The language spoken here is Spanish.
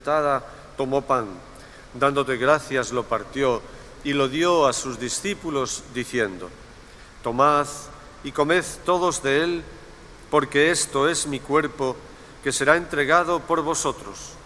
Tomó pan, dándote gracias, lo partió y lo dio a sus discípulos, diciendo: Tomad y comed todos de él, porque esto es mi cuerpo, que será entregado por vosotros.